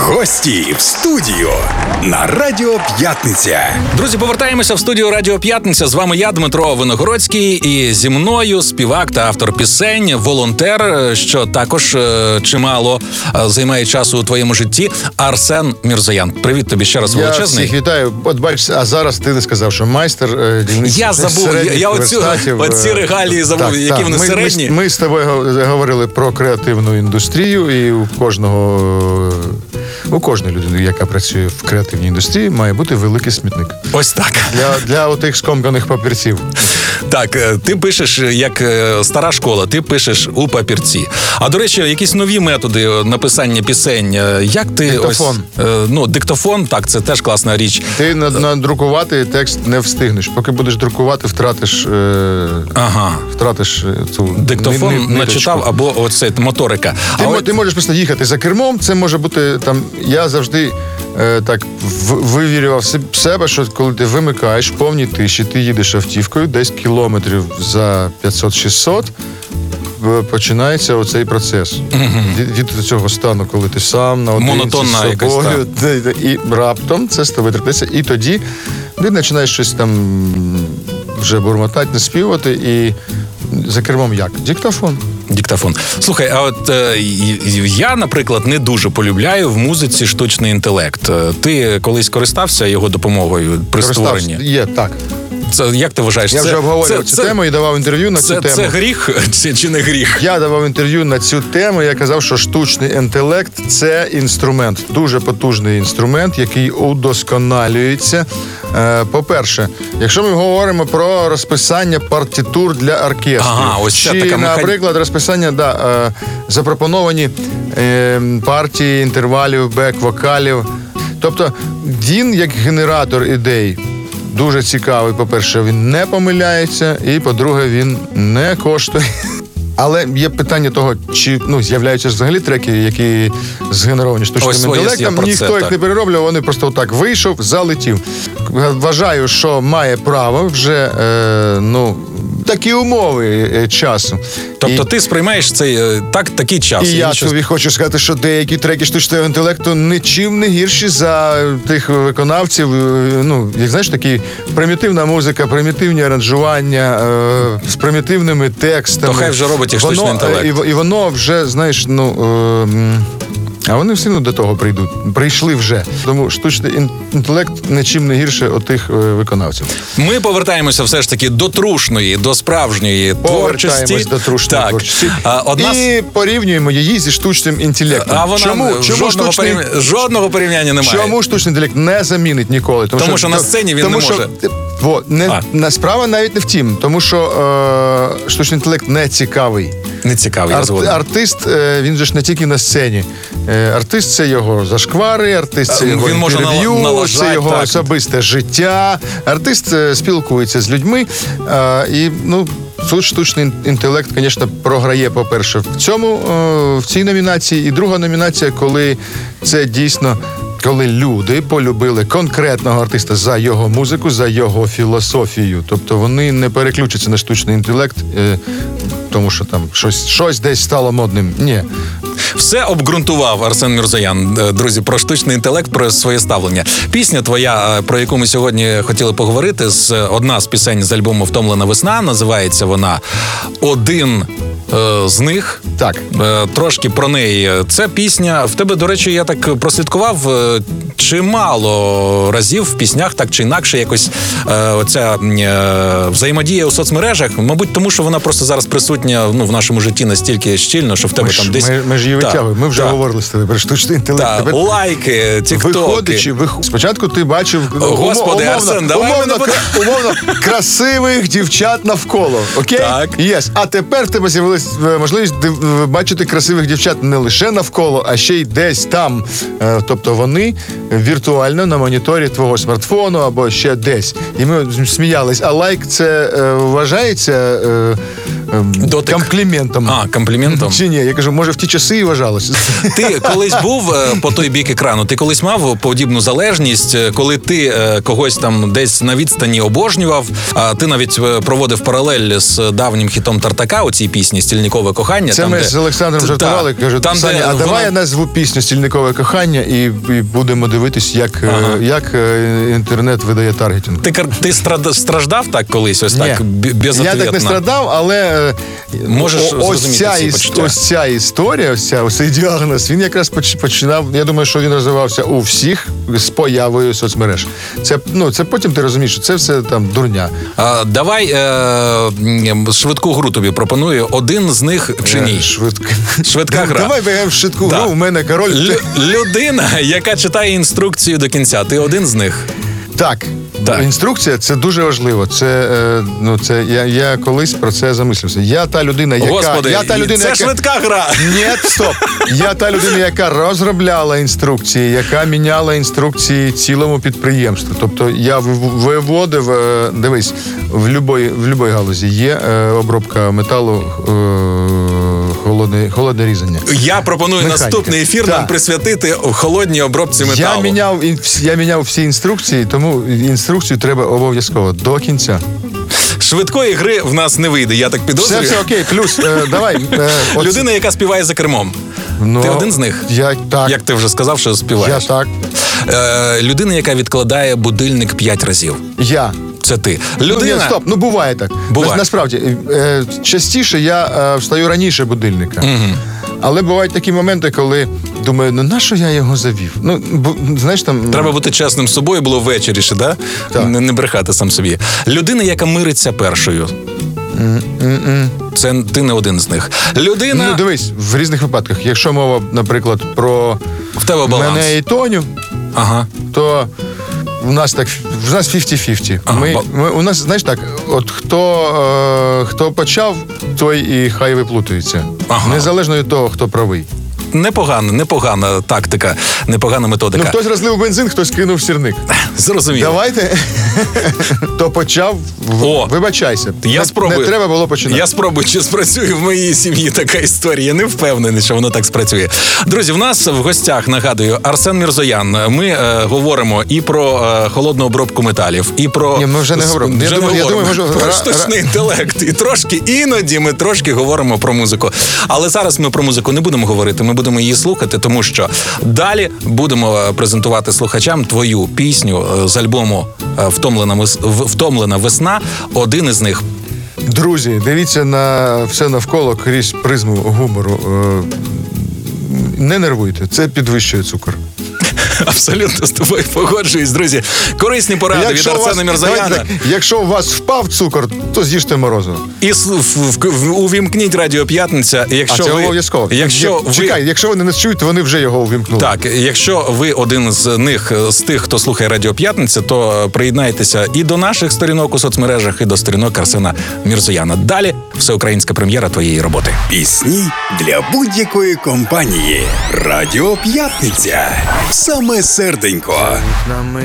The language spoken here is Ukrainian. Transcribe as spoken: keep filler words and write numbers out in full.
Гості в студію на Радіо П'ятниця. Друзі, повертаємося в студію Радіо П'ятниця. З вами я, Дмитро Виногородський, і зі мною співак та автор пісень, волонтер, що також е, чимало е, займає часу у твоєму житті, Арсен Мірзоян. Привіт тобі ще раз, величезний. Я всіх вітаю. От бачиш, а зараз ти не сказав, що майстер е, дільниць Я забув, я, я оцю, оці регалії забув, так, які так. вони ми, середні. Ми, ми з тобою говорили про креативну індустрію, і у кожного... У кожної людини, яка працює в креативній індустрії, має бути великий смітник. Ось так. Для, для отих скомканих папірців. Так, ти пишеш як стара школа, ти пишеш у папірці. А, до речі, якісь нові методи написання пісень. Як ти диктофон. Ось, ну, диктофон, так, це теж класна річ. Ти надрукувати текст не встигнеш. Поки будеш друкувати, втратиш, е... ага. втратиш цю диктофон ниточку. начитав, або оце моторика. Ти, а м- от... ти можеш просто їхати за кермом, це може бути там. Я завжди е, так в- вивірював себе, що коли ти вимикаєш в повній тиші, ти їдеш автівкою, десь кілометрів за п'ятсот-шістсот, починається оцей процес. Uh-huh. Від, від цього стану, коли ти сам наодинці з собою, і раптом це з тобою трапляється, і тоді ти починаєш щось там вже бурмотати, наспівати, і за кермом як? Диктофон. Диктофон. Слухай, а от е, я, наприклад, не дуже полюбляю в музиці штучний інтелект. Ти колись користався його допомогою при створенні? Є, так. Це, як ти вважаєш? Я це, вже обговорював це, цю це, тему і давав інтерв'ю на це, цю тему. Це гріх чи, чи не гріх? Я давав інтерв'ю на цю тему, я казав, що штучний інтелект – це інструмент, дуже потужний інструмент, який удосконалюється. По-перше, якщо ми говоримо про розписання партитур для оркестру, ага, ось чи, така наприклад, розписання, да, запропоновані партії інтервалів, бек-вокалів. Тобто він, як генератор ідей, дуже цікавий. По-перше, він не помиляється, і, по-друге, він не коштує. Але є питання того, чи ну, з'являються взагалі треки, які згенеровані штучним інтелектом. Ніхто це, їх так. не перероблював, вони просто отак вийшов, залетів. Вважаю, що має право вже, е, ну, такі умови часу. Тобто і, ти сприймаєш цей так, такий час. І, і я тобі хочу сказати, що деякі треки штучного інтелекту нічим не гірші за тих виконавців. Ну, як знаєш, такі примітивна музика, примітивні аранжування, е, з примітивними текстами. То хай вже робить їх штучний інтелект. І, і воно вже, знаєш, ну... Е, а вони всі ну, до того прийдуть. Прийшли вже. Тому штучний інтелект нічим не гірше отих е, виконавців. Ми повертаємося все ж таки до трушної, до справжньої творчості. Повертаємось до трушної так. творчості. А, одна... І порівнюємо її зі штучним інтелектом. А вона Чому? Чому жодного, штучний... порівня... жодного порівняння немає. Чому штучний інтелект не замінить ніколи? Тому, тому що, що на сцені він тому, не може. Що... Во, не, не, справа навіть не в тім. Тому що е... штучний інтелект не цікавий. Не цікавий, Ар- я Артист, він же ж не тільки на сцені. Артист – це його зашквари, артист – це його він інтерв'ю, налажати, це його так. особисте життя. Артист спілкується з людьми. І, ну, тут штучний інтелект, звісно, програє, по-перше, в цьому, в цій номінації. І друга номінація, коли це дійсно... Коли люди полюбили конкретного артиста за його музику, за його філософію. Тобто вони не переключаться на штучний інтелект, е, тому що там щось, щось десь стало модним. Ні. Все обґрунтував Арсен Мірзоян, друзі, про штучний інтелект, про своє ставлення. Пісня твоя, про яку ми сьогодні хотіли поговорити, з одна з пісень з альбому «Втомлена весна», називається вона «Один з них». Так. Трошки про неї. Це пісня, в тебе, до речі, я так прослідкував, чимало разів в піснях так чи інакше якось оця взаємодія у соцмережах, мабуть, тому що вона просто зараз присутня ну, в нашому житті настільки щільно, що в тебе ми там ж, десь... Ми, ми ж її витягуємо, ми вже та. говорили з тобою про штучний інтелект. Та. Тепер... Лайки, тіктоки. Виходячи, вих... Спочатку ти бачив Господи, умовно, Арсен, давай умовно, мене... кра... умовно красивих дівчат навколо, окей? Так. Yes. А тепер в тебе з'явилась можливість бачити красивих дівчат не лише навколо, а ще й десь там. Тобто вони віртуально на моніторі твого смартфону або ще десь. І ми сміялись. А лайк це е, вважається е, ем, Дотик. компліментом. А, компліментом. Чи ні? Я кажу, може в ті часи і вважалося. Ти колись був е, по той бік екрану, ти колись мав подібну залежність, е, коли ти е, когось там десь на відстані обожнював, а ти навіть е, проводив паралель з давнім хітом Тартака у цій пісні «Стільникове кохання». Це там, ми де... з Олександром Та, жартували, кажуть, там, Саня, де а вона- давай я назву пісню «Стільникове кохання» і, і будемо дивитись, як, Ага. е, як е, інтернет видає таргетинг. Ти, кар- ти страд- страждав так колись, ось так, б- Я безответно? так не страдав, але е, Можеш о- ось зрозуміти ця, ці іс- почуття. ось ця історія, ось ця, ось цей діагноз, він якраз поч- починав, я думаю, що він розвивався у всіх з появою соцмереж. Це, ну, це потім ти розумієш, що це все там дурня. А, давай е, м, швидку гру тобі пропоную. Один з них чи ні? Е, Швидко. Швидка Да- гра. Давай бегаємо в швидку Да. гру, у мене король. Лю- людина, яка читає інструкцію до кінця. Ти один з них. Так. Так. Інструкція це дуже важливо. Це е, ну це я, я колись про це замислився. Я та людина, яка Господи, я та людина, це яка швидка гра. Ні, стоп. Я та людина, яка розробляла інструкції, яка міняла інструкції цілому підприємству. Тобто я вив- виводив, е, дивись, в любої в любої галузі є е, обробка металу, е, холодне, холодне різання. Я пропоную Механіка. наступний ефір Так. нам присвятити холодній обробці Я металу. міняв ін- я міняв всі інструкції, тому інструкцію треба обов'язково до кінця. Швидкої гри в нас не вийде, я так Все, підозрюю. все окей, плюс е, давай. Е, оце- Людина, яка співає за кермом. Ну, Ти один з них? Я так. Як ти вже сказав, що Я співаєш. так. Е, людина, яка відкладає будильник п'ять разів. Я. Це ти. Ну, Людина. ні, стоп, ну буває так. Буває. На- насправді, е, частіше я е, встаю раніше будильника. Мгм. Але бувають такі моменти, коли думаю, ну нащо я його завів? Ну, бо, знаєш, там. Треба бути чесним з собою, було ввечері ще, да? Так. Не, не брехати сам собі. Людина, яка мириться першою. Це ти не один з них. Людина. Ну, дивись, в різних випадках. Якщо мова, наприклад, про В тебе баланс. мене і Тоню, Ага. то у нас так в нас п'ятдесят-п'ятдесят. Ага, Ми, ба- ми, у нас, знаєш так, от хто, е, хто почав, той і хай виплутується. Ага. Незалежно від того, хто правий. Непогана, непогана тактика, непогана методика. Ну, хтось розлив бензин, хтось кинув сірник. Зрозуміло. Давайте. Хто почав, в- О, вибачайся. Я не, спробую. Не треба було починати. Я спробую, чи спрацює в моїй сім'ї така історія. Я не впевнений, що воно так спрацює. Друзі, в нас в гостях, нагадую, Арсен Мірзоян. Ми е, говоримо і про е, холодну обробку металів, і про... Ні, ми вже не говоримо. Я Вже думаю- не я говоримо. думаю, може, про ра- штучний інтелект. І трошки, іноді ми трошки говоримо про музику. Але зараз ми про музику не будемо говорити, ми будемо її слухати, тому що далі будемо е, презентувати слухачам твою пісню е, з альбому е, «Втомлена, вес- в- «Втомлена весна». Один із них Друзі, дивіться на все навколо крізь призму гумору. Е, Не нервуйте, це підвищує цукор. Абсолютно з тобою погоджуюсь, друзі. Корисні поради від у вас- Арсена Мірзояна. давайте так, якщо у вас впав цукор, то з'їжте морозиво. І с- в- в- в- увімкніть Радіо П'ятниця. Якщо а це ви, обов'язково. Якщо Я- ви, Чекай, якщо вони не чують, то вони вже його увімкнули. Так, якщо ви один з них, з тих, хто слухає Радіо П'ятниця, то приєднайтеся і до наших сторінок у соцмережах, і до сторінок Арсена Мірзояна. Далі всеукраїнська прем'єра твоєї роботи. Пісні для будь-якої компанії. Радіо П'ятниця. Саме серденько.